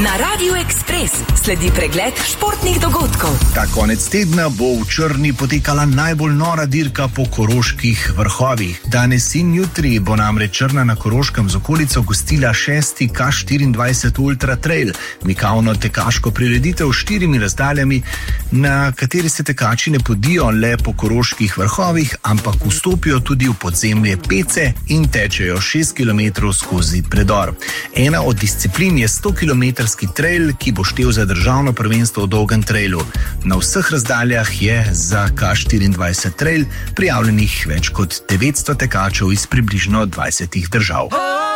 Na Radiu Ekspres sledi pregled športnih dogodkov. Ta konec tedna bo v Črni potekala najbolj nora dirka po koroških vrhovih. Danes in jutri bo namreč Črna na Koroškem z okolico gostila 6. K24 Ultra Trail, mikavno tekaško prireditev s 4 razdaljami, na kateri se tekači ne podijo le po koroških vrhovih, ampak vstopijo tudi v podzemlje Pece in tečejo 6 km skozi predor. Ena od disciplin je 100-kilometrski trail, ki bo štel za državno prvenstvo v dolgem trailu. Na vseh razdaljah je za K24 trail prijavljenih več kot 900 tekačev iz približno 20 držav.